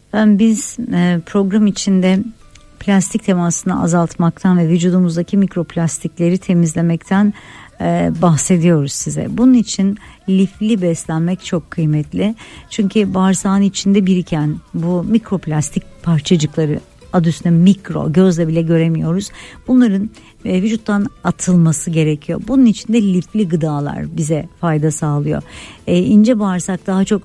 Biz program içinde plastik temasını azaltmaktan ve vücudumuzdaki mikroplastikleri temizlemekten bahsediyoruz size. Bunun için lifli beslenmek çok kıymetli. Çünkü bağırsağın içinde biriken bu mikroplastik parçacıkları, adı üstünde mikro, gözle bile göremiyoruz. Bunların vücuttan atılması gerekiyor. Bunun için de lifli gıdalar bize fayda sağlıyor. İnce bağırsak daha çok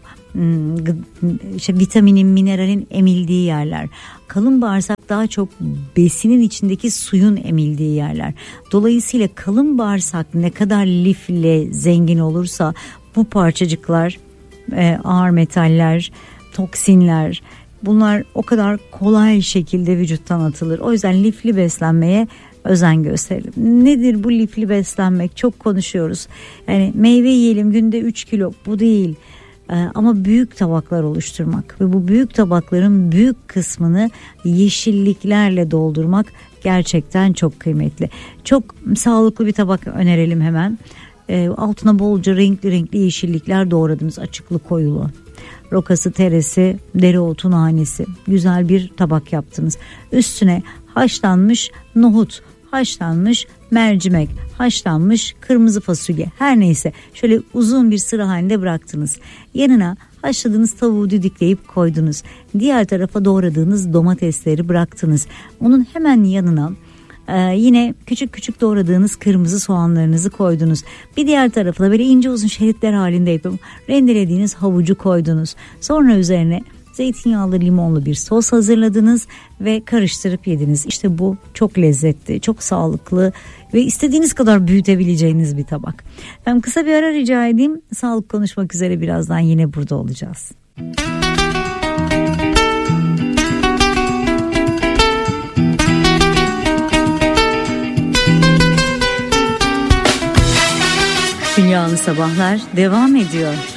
vitaminin, mineralin emildiği yerler. Kalın bağırsak daha çok besinin içindeki suyun emildiği yerler. Dolayısıyla kalın bağırsak ne kadar lifle zengin olursa bu parçacıklar, ağır metaller, toksinler, bunlar o kadar kolay şekilde vücuttan atılır. O yüzden lifli beslenmeye özen gösterelim. Nedir bu lifli beslenmek? Çok konuşuyoruz. Yani meyve yiyelim günde 3 kilo, bu değil. Ama büyük tabaklar oluşturmak ve bu büyük tabakların büyük kısmını yeşilliklerle doldurmak gerçekten çok kıymetli. Çok sağlıklı bir tabak önerelim hemen. Altına bolca renkli yeşillikler doğradınız, açıklı koyulu. Rokası, teresi, dereotu, nanesi, güzel bir tabak yaptınız. Üstüne haşlanmış nohut, haşlanmış mercimek, haşlanmış kırmızı fasulye, her neyse şöyle uzun bir sıra halinde bıraktınız. Yanına haşladığınız tavuğu didikleyip koydunuz. Diğer tarafa doğradığınız domatesleri bıraktınız. Onun hemen yanına yine küçük küçük doğradığınız kırmızı soğanlarınızı koydunuz. Bir diğer tarafına böyle ince uzun şeritler halinde yapıp rendelediğiniz havucu koydunuz. Sonra üzerine zeytinyağlı, limonlu bir sos hazırladınız ve karıştırıp yediniz. İşte bu çok lezzetli, çok sağlıklı ve istediğiniz kadar büyütebileceğiniz bir tabak. Ben kısa bir ara rica edeyim. Sağlık konuşmak üzere birazdan yine burada olacağız. Dünyalı Sabahlar devam ediyor.